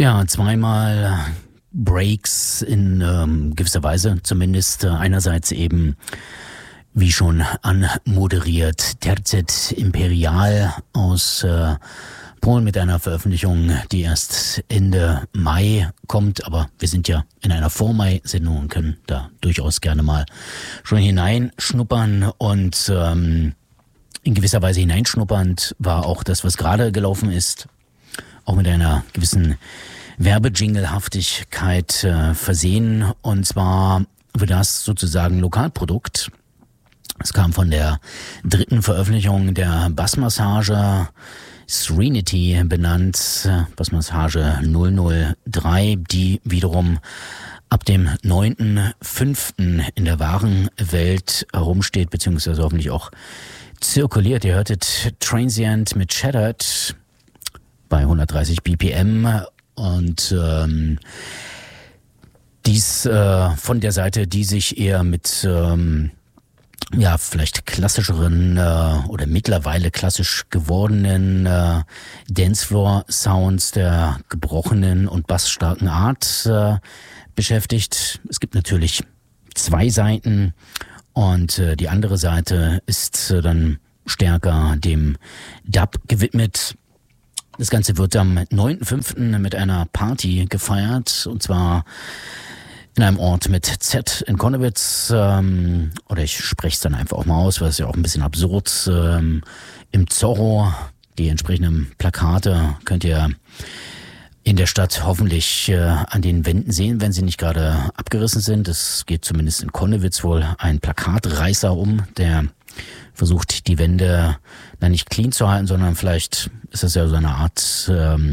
Ja, zweimal Breaks in gewisser Weise, zumindest einerseits eben, wie schon anmoderiert, Tercet Imperial aus Polen mit einer Veröffentlichung, die erst Ende Mai kommt, aber wir sind ja in einer Vor-Mai-Sendung und können da durchaus gerne mal schon hineinschnuppern und in gewisser Weise hineinschnuppernd war auch das, was gerade gelaufen ist, auch mit einer gewissen Werbejinglehaftigkeit versehen, und zwar wird das sozusagen Lokalprodukt. Es kam von der dritten Veröffentlichung der Bassmassage, Serenity benannt, Bassmassage 003, die wiederum ab dem 9.5. in der wahren Welt herumsteht, beziehungsweise hoffentlich auch zirkuliert. Ihr hörtet Transient mit Shattered bei 130 BPM und dies von der Seite, die sich eher mit vielleicht klassischeren oder mittlerweile klassisch gewordenen Dancefloor-Sounds der gebrochenen und bassstarken Art beschäftigt. Es gibt natürlich zwei Seiten und die andere Seite ist dann stärker dem Dub gewidmet. Das Ganze wird am 9.5. mit einer Party gefeiert, und zwar in einem Ort mit Z in Konnewitz, oder ich spreche es dann einfach auch mal aus, weil es ja auch ein bisschen absurd, im Zorro. Die entsprechenden Plakate könnt ihr in der Stadt hoffentlich an den Wänden sehen, wenn sie nicht gerade abgerissen sind. Es geht zumindest in Konnewitz wohl ein Plakatreißer um, der versucht, die Wände nicht clean zu halten, sondern vielleicht ist es ja so eine Art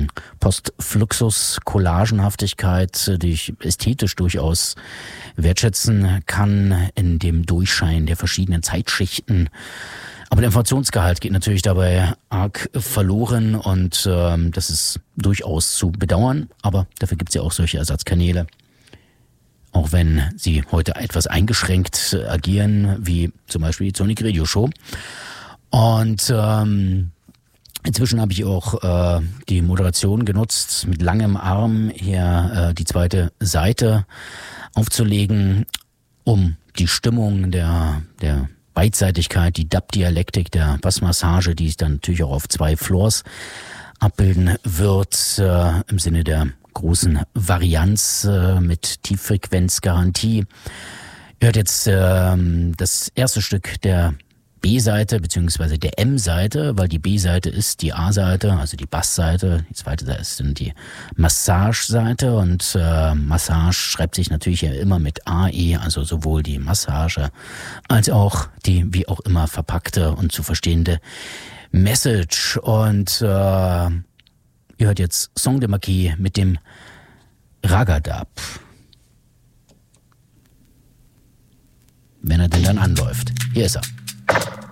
Postfluxus-Collagenhaftigkeit, die ich ästhetisch durchaus wertschätzen kann in dem Durchschein der verschiedenen Zeitschichten. Aber der Informationsgehalt geht natürlich dabei arg verloren und das ist durchaus zu bedauern, aber dafür gibt es ja auch solche Ersatzkanäle. Auch wenn sie heute etwas eingeschränkt agieren, wie zum Beispiel die Sonic Radio Show. Und inzwischen habe ich auch die Moderation genutzt, mit langem Arm hier die zweite Seite aufzulegen, um die Stimmung der Beidseitigkeit, die Dub-Dialektik der Bassmassage, die es dann natürlich auch auf zwei Floors abbilden wird, im Sinne der großen Varianz mit Tieffrequenzgarantie. Ihr hört jetzt das erste Stück der B-Seite beziehungsweise der M-Seite, weil die B-Seite ist die A-Seite, also die Bass-Seite. Die zweite Seite ist dann die Massage-Seite und Massage schreibt sich natürlich ja immer mit AE, also sowohl die Massage als auch die wie auch immer verpackte und zu verstehende Message. Und ihr hört jetzt Song de Marquis mit dem Ragadab. Wenn er denn dann anläuft. Hier ist er.